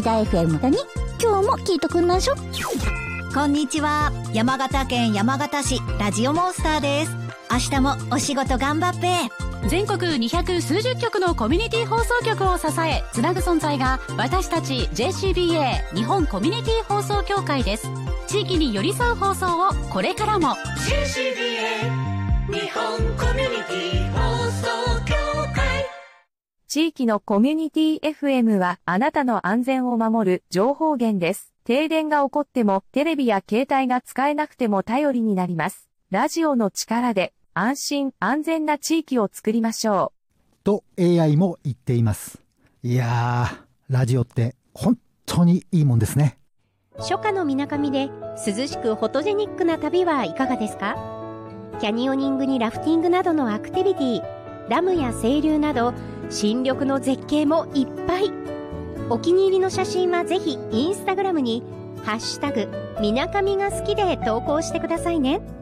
ザ FM だに今日も聞いとくんなしょ。 こんにちは、山形県山形市ラジオモンスターです。明日もお仕事頑張っぺ。 全国200数十局のコミュニティ放送局を支えつなぐ存在が私たち JCBA 日本コミュニティ放送協会です。地域に寄り添う放送をこれからも JCBA 日本コミュニティ放送協会。 地域のコミュニティ FM はあなたの安全を守る情報源です。停電が起こってもテレビや携帯が使えなくても頼りになります。ラジオの力で安心安全な地域を作りましょう。と AI も言っています。いやー、ラジオって本当にいいもんですね。 初夏の水上で涼しくフォトジェニックな旅はいかがですか？キャニオニングにラフティングなどのアクティビティ、ダムや清流など新緑の絶景もいっぱい。お気に入りの写真はぜひインスタグラムにハッシュタグみなかみが好きで投稿してくださいね。